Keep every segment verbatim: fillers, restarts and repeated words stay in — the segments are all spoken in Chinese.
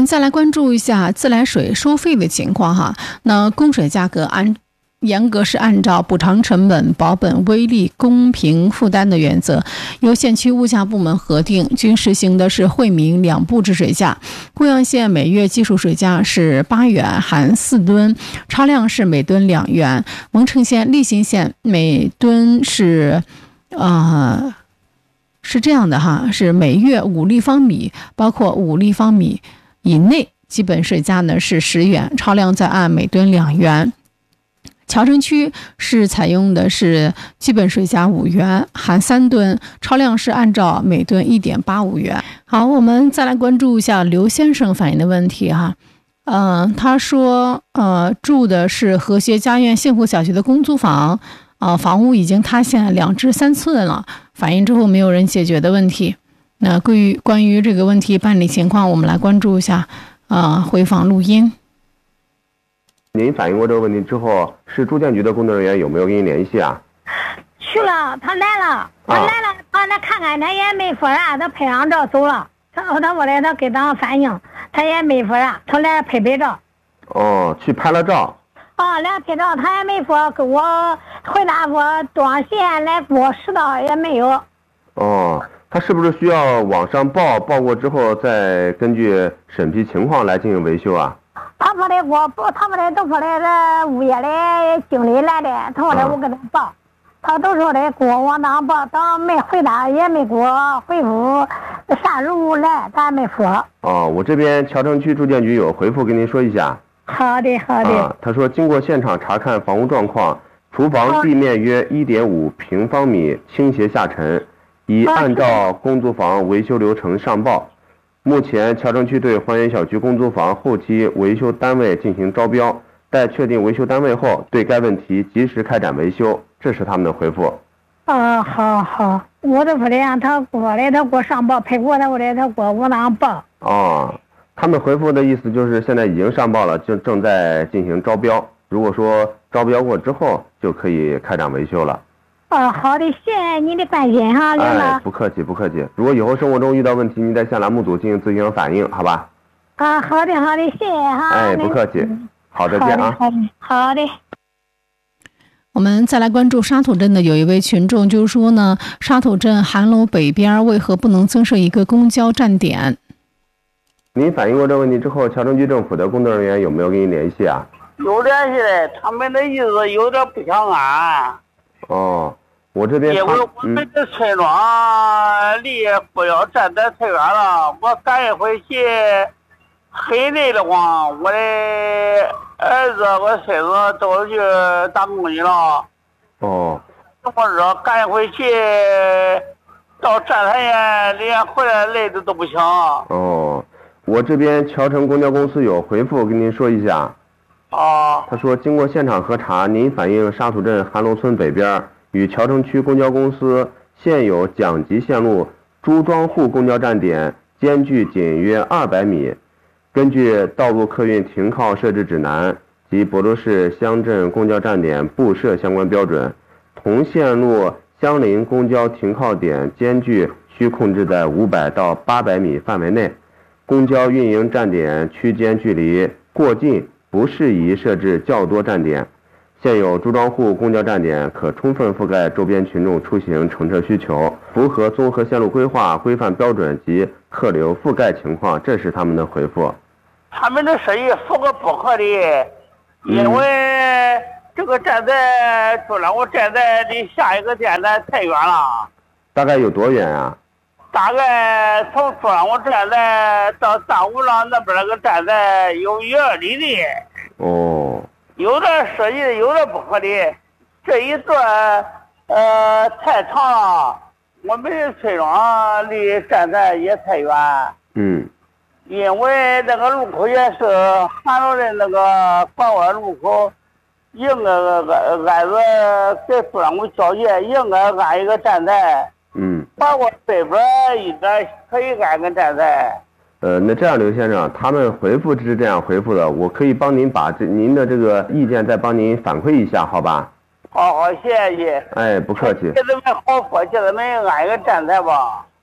再来关注一下自来水收费的情况哈。那供水价格按严格是按照补偿成本、保本微利、公平负担的原则，由县区物价部门核定，均实行的是惠民两步制水价。贵阳县每月基础水价是八元含四吨，超量是每吨两元。蒙城县、利辛县每吨是呃是这样的哈，是每月五立方米，包括五立方米以内基本水价呢是十元，超量再按每吨两元。谯城区是采用的是基本水价五元含三吨，超量是按照每吨一点八五元。好，我们再来关注一下刘先生反映的问题哈。嗯、呃，他说呃住的是和谐家苑幸福小区的公租房，呃房屋已经塌陷两至三寸了，反映之后没有人解决的问题。那关于关于这个问题办理情况，我们来关注一下呃回访录音。 您反映过这个问题之后，市住建局的工作人员有没有跟您联系啊？ 去了，他来了，他来了，他那看看他也没说啥，他拍张照走了。他他过来，他给咱反映，他也没说啥，他来拍拍照。 哦，去拍了照。 啊，来拍照，他也没说给我回答说多少钱来给我拾到也没有。 哦，他是不是需要网上报，报过之后再根据审批情况来进行维修啊？ 他说的我不，他说的都说的这物业的经理来的，他说的我给他报，啊、他都说的给我往那报，当没回答也没给我回复啥时候来，咱没说。 哦，我这边谯城区住建局有回复跟您说一下。 好的，好的。 啊，他说经过现场查看房屋状况，厨房地面约一点五平方米倾斜下沉，已按照公租房维修流程上报。目前谯城区对还原小区公租房后期维修单位进行招标，待确定维修单位后，对该问题及时开展维修。这是他们的回复。 啊，好好，我都说的让他过来，他给我上报，拍过来我来，他给我往那报。 哦，他们回复的意思就是现在已经上报了，就正在进行招标。如果说招标过之后，就可以开展维修了。 哦，好的，谢谢你的关心哈，刘老。 哎，不客气，不客气。如果以后生活中遇到问题，你在向栏目组进行咨询和反映，好吧？ 啊，好的，好的，谢谢哈。 哎，不客气。好，再见啊。 好的，好的。 我们再来关注沙土镇的有一位群众，就是说呢，沙土镇韩楼北边为何不能增设一个公交站点？ 您反映过这个问题之后，谯城区政府的工作人员有没有跟您联系啊？ 有联系的，他们的意思有点不相安。 哦，我这边因为我们的村庄离不了站点太远了，我赶一回去很累的慌。我的儿子、我孙子都去打工去了。 哦。 我说赶一回去到站台呀，连回来累的都不行。 哦，我这边谯城公交公司有回复跟您说一下。 哦， 他说经过现场核查，您反映沙土镇韩楼村北边与谯城区公交公司现有蒋集线路朱庄户公交站点间距仅约二百米。根据《道路客运停靠设置指南》及亳州市乡镇公交站点布设相关标准，同线路相邻公交停靠点间距需控制在五百到八百米范围内，公交运营站点区间距离过近，不适宜设置较多站点。现有朱庄户公交站点可充分覆盖周边群众出行乘车需求，符合综合线路规划规范标准及客流覆盖情况。这是他们的回复。 他们的设计符合不合理，因为这个站在朱庄户站在离下一个站台太远了。 大概有多远啊？ 大概从朱庄户站台到三五郎那边那个站台有一二里地。 哦。 有点设计的有点不合理，这一段呃太长了，我们村庄离站台也太远。 嗯。 因为那个路口也是韩楼的那个拐弯路口，应该按按着在朱庄户交界应该按一个站台。 嗯。 包括北边应该可以按个站台。 呃，那这样，刘先生，他们回复是这样回复的，我可以帮您把这您的这个意见再帮您反馈一下，好吧？ 好好，谢谢。 哎，不客气。 给他们好说，给他们安一个站台吧。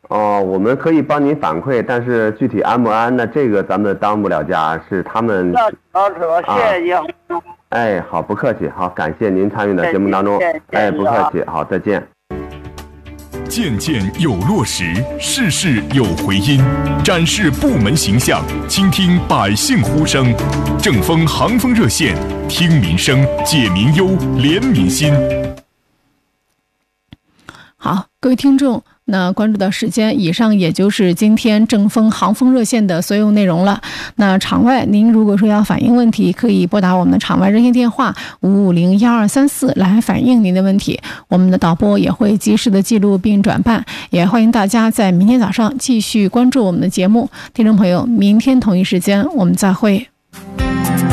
哦，我们可以帮您反馈，但是具体安不安呢？这个咱们当不了家，是他们。 那好，谢谢你。啊、 哎，好，不客气，好，感谢您参与的节目当中。哎，不客气，好，再见。 件件有落实，事事有回音，展示部门形象，倾听百姓呼声。正风航风热线，听民生，解民忧，怜民心。 好，各位听众，那关注到时间，以上也就是今天正风航风热线的所有内容了。那场外，您如果说要反映问题，可以拨打我们的场外热线电话五五零幺二三四来反映您的问题，我们的导播也会及时的记录并转办。也欢迎大家在明天早上继续关注我们的节目。听众朋友，明天同一时间我们再会。